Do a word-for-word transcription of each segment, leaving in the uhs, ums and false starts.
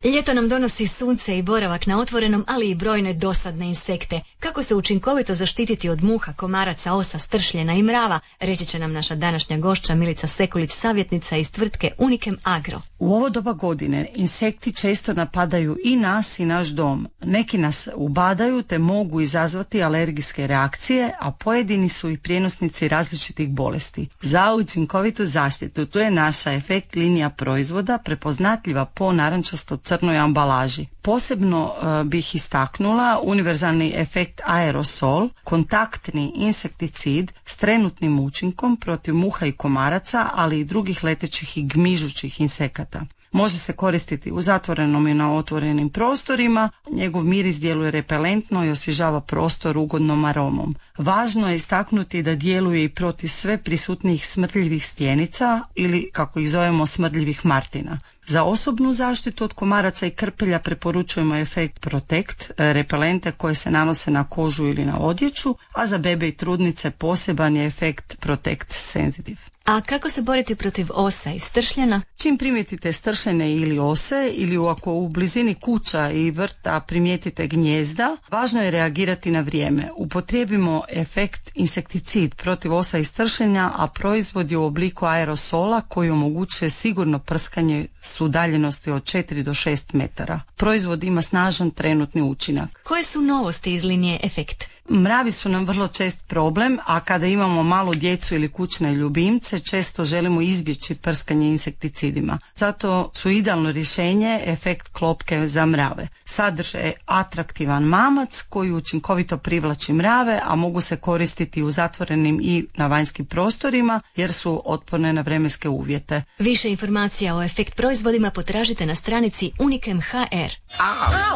Ljeto nam donosi sunce i boravak na otvorenom, ali i brojne dosadne insekte. Kako se učinkovito zaštititi od muha, komaraca, osa, stršljena i mrava, reći će nam naša današnja gošća Milica Sekulić, savjetnica iz tvrtke Unikem Agro. U ovo doba godine insekti često napadaju i nas i naš dom. Neki nas ubadaju te mogu izazvati alergijske reakcije, a pojedini su i prijenosnici različitih bolesti. Za učinkovitu zaštitu tu je naša Efekt linija proizvoda prepoznatljiva po narančasto crnoj ambalaži. Posebno uh, bih istaknula univerzalni Efekt aerosol, kontaktni insekticid s trenutnim učinkom protiv muha i komaraca, ali i drugih letećih i gmižućih insekata. Može se koristiti u zatvorenom i na otvorenim prostorima. Njegov miris djeluje repelentno i osvježava prostor ugodnom aromom. Važno je istaknuti da djeluje i protiv sve prisutnijih smrdljivih stjenica ili, kako ih zovemo, smrdljivih martina. Za osobnu zaštitu od komaraca i krpelja preporučujemo Efekt Protect, repelente koje se nanose na kožu ili na odjeću, a za bebe i trudnice poseban je Efekt Protect Sensitive. A kako se boriti protiv osa i stršljena? Čim primijetite stršljene ili ose, ili ako u blizini kuća i vrta primijetite gnijezda, važno je reagirati na vrijeme. Upotrijebimo Efekt insekticid protiv osa i stršljenja, a proizvod je u obliku aerosola koji omogućuje sigurno prskanje s udaljenosti od četiri do šest metara. Proizvod ima snažan trenutni učinak. Koje su novosti iz linije Efekt? Mravi su nam vrlo čest problem, a kada imamo malu djecu ili kućne ljubimce, često želimo izbjeći prskanje insekticidima. Zato su idealno rješenje Efekt klopke za mrave. Sadrže atraktivan mamac koji učinkovito privlači mrave, a mogu se koristiti u zatvorenim i na vanjskim prostorima jer su otporne na vremenske uvjete. Više informacija o Efekt proizvodima potražite na stranici Unikem ha er. Au!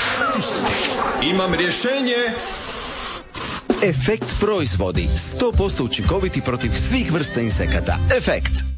Imam rješenje! Efekt proizvodi, sto posto učinkoviti protiv svih vrsta insekata. Efekt.